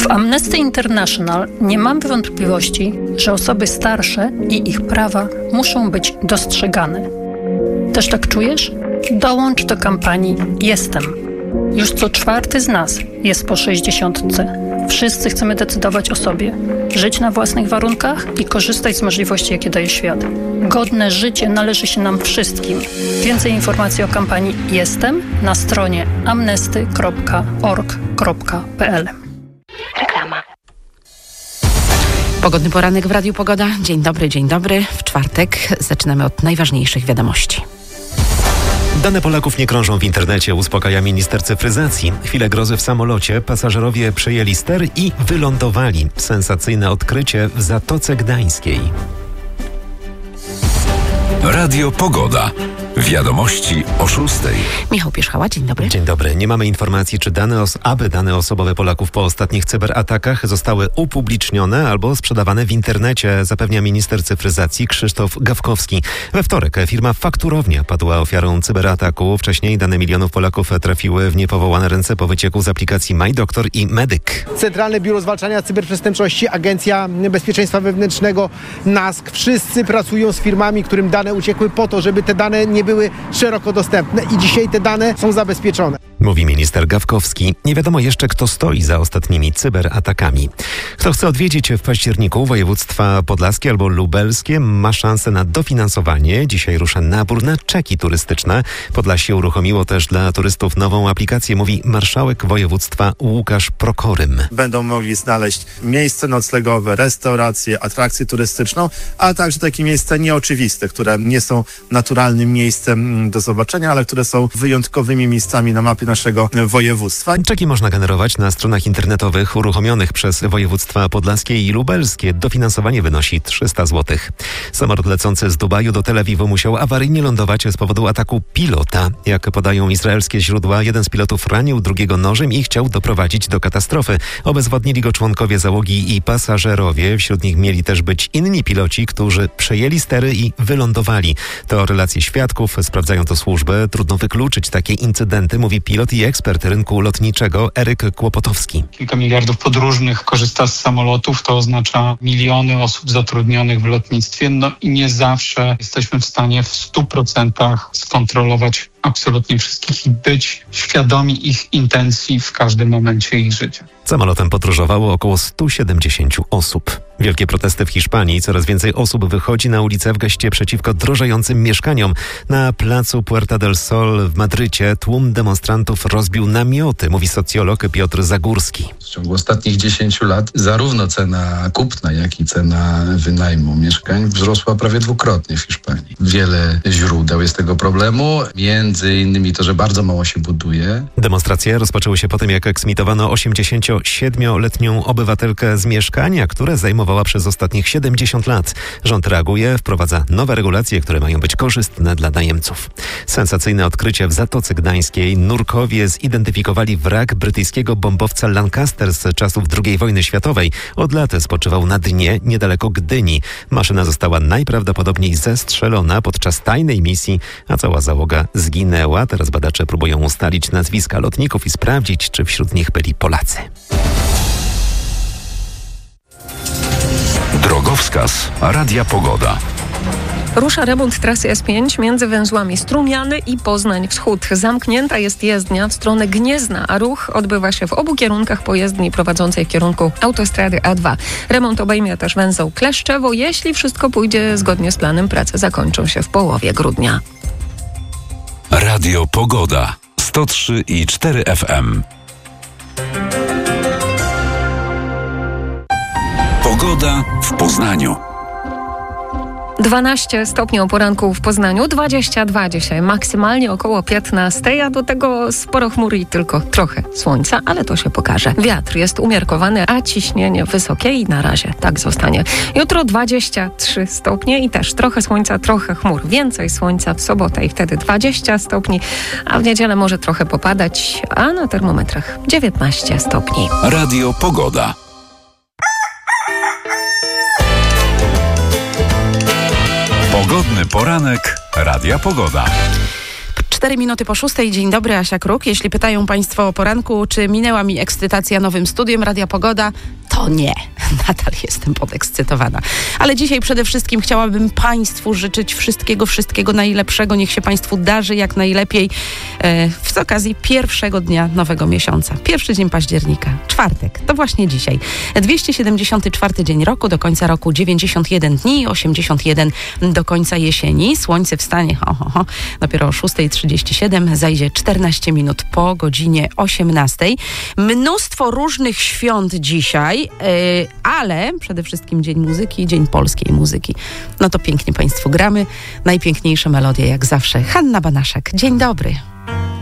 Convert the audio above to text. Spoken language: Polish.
W Amnesty International nie mam wątpliwości, że osoby starsze i ich prawa muszą być dostrzegane. Też tak czujesz? Dołącz do kampanii Jestem. Już co czwarty z nas jest po 60. Wszyscy chcemy decydować o sobie, żyć na własnych warunkach i korzystać z możliwości, jakie daje świat. Godne życie należy się nam wszystkim. Więcej informacji o kampanii Jestem na stronie amnesty.org.pl. Reklama. Pogodny poranek w Radiu Pogoda. Dzień dobry, dzień dobry. W czwartek zaczynamy od najważniejszych wiadomości. Dane Polaków nie krążą w internecie, uspokaja minister cyfryzacji. Chwilę grozy w samolocie, pasażerowie przejęli ster i wylądowali. Sensacyjne odkrycie w Zatoce Gdańskiej. Radio Pogoda. Wiadomości o 6:00. Michał Pierzchała, dzień dobry. Dzień dobry. Nie mamy informacji, czy dane osobowe Polaków po ostatnich cyberatakach zostały upublicznione albo sprzedawane w internecie, zapewnia minister cyfryzacji Krzysztof Gawkowski. We wtorek firma Fakturownia padła ofiarą cyberataku. Wcześniej dane milionów Polaków trafiły w niepowołane ręce po wycieku z aplikacji MyDoktor i Medyk. Centralne Biuro Zwalczania Cyberprzestępczości, Agencja Bezpieczeństwa Wewnętrznego, NASK. Wszyscy pracują z firmami, którym dane uciekły po to, żeby te dane nie były szeroko dostępne i dzisiaj te dane są zabezpieczone. Mówi minister Gawkowski. Nie wiadomo jeszcze, kto stoi za ostatnimi cyberatakami. Kto chce odwiedzić w październiku województwa podlaskie albo lubelskie, ma szansę na dofinansowanie. Dzisiaj rusza nabór na czeki turystyczne. Podlasie uruchomiło też dla turystów nową aplikację, mówi marszałek województwa Łukasz Prokorym. Będą mogli znaleźć miejsce noclegowe, restauracje, atrakcję turystyczną, a także takie miejsca nieoczywiste, które nie są naturalnym miejscem do zobaczenia, ale które są wyjątkowymi miejscami na mapie naszego województwa. Czeki można generować na stronach internetowych uruchomionych przez województwa podlaskie i lubelskie. Dofinansowanie wynosi 300 zł. Samolot lecący z Dubaju do Tel Awiwu musiał awaryjnie lądować z powodu ataku pilota. Jak podają izraelskie źródła, jeden z pilotów ranił drugiego nożem i chciał doprowadzić do katastrofy. Obezwładnili go członkowie załogi i pasażerowie. Wśród nich mieli też być inni piloci, którzy przejęli stery i wylądowali. To relacje świadków, sprawdzają to służby. Trudno wykluczyć takie incydenty, mówi pilot i ekspert rynku lotniczego Eryk Kłopotowski. Kilka miliardów podróżnych korzysta z samolotów, to oznacza miliony osób zatrudnionych w lotnictwie, no i nie zawsze jesteśmy w stanie w 100% skontrolować absolutnie wszystkich i być świadomi ich intencji w każdym momencie ich życia. Samolotem podróżowało około 170 osób. Wielkie protesty w Hiszpanii. Coraz więcej osób wychodzi na ulicę w geście przeciwko drożejącym mieszkaniom. Na placu Puerta del Sol w Madrycie tłum demonstrantów rozbił namioty, mówi socjolog Piotr Zagórski. W ciągu ostatnich 10 lat zarówno cena kupna, jak i cena wynajmu mieszkań wzrosła prawie dwukrotnie w Hiszpanii. Wiele źródeł jest tego problemu, między innymi to, że bardzo mało się buduje. Demonstracje rozpoczęły się po tym, jak eksmitowano 87-letnią obywatelkę z mieszkania, które zajmowała przez ostatnich 70 lat. Rząd reaguje, wprowadza nowe regulacje, które mają być korzystne dla najemców. Sensacyjne odkrycie w Zatoce Gdańskiej. Nurkowie zidentyfikowali wrak brytyjskiego bombowca Lancaster z czasów II wojny światowej. Od lat spoczywał na dnie niedaleko Gdyni. Maszyna została najprawdopodobniej zestrzelona podczas tajnej misji, a cała załoga zginęła. Teraz badacze próbują ustalić nazwiska lotników i sprawdzić, czy wśród nich byli Polacy. Drogowskaz Radia Pogoda. Rusza remont trasy S5 między węzłami Strumiany i Poznań Wschód. Zamknięta jest jezdnia w stronę Gniezna, a ruch odbywa się w obu kierunkach po jezdni prowadzącej w kierunku autostrady A2. Remont obejmie też węzeł Kleszczewo. Jeśli wszystko pójdzie zgodnie z planem, prace zakończą się w połowie grudnia. Radio Pogoda 103,4 FM. Pogoda w Poznaniu. 12 stopni o poranku w Poznaniu, 22 dzisiaj, maksymalnie około 15, a do tego sporo chmur i tylko trochę słońca, ale to się pokaże. Wiatr jest umiarkowany, a ciśnienie wysokie i na razie tak zostanie. Jutro 23 stopnie i też trochę słońca, trochę chmur. Więcej słońca w sobotę i wtedy 20 stopni, a w niedzielę może trochę popadać, a na termometrach 19 stopni. Radio Pogoda. Pogodny poranek Radia Pogoda. 4 minuty po 6. Dzień dobry, Asia Kruk. Jeśli pytają Państwo o poranku, czy minęła mi ekscytacja nowym studiem Radia Pogoda, to nie. Nadal jestem podekscytowana. Ale dzisiaj przede wszystkim chciałabym Państwu życzyć wszystkiego najlepszego. Niech się Państwu darzy jak najlepiej z okazji pierwszego dnia nowego miesiąca. Pierwszy dzień października, czwartek. To właśnie dzisiaj. 274 dzień roku, do końca roku 91 dni, 81 do końca jesieni. Słońce wstanie dopiero o 6:37, zajdzie 14 minut po godzinie 18. Mnóstwo różnych świąt dzisiaj, ale przede wszystkim Dzień Muzyki, Dzień Polskiej Muzyki. No to pięknie Państwu gramy. Najpiękniejsze melodie jak zawsze. Hanna Banaszek. Dzień dobry.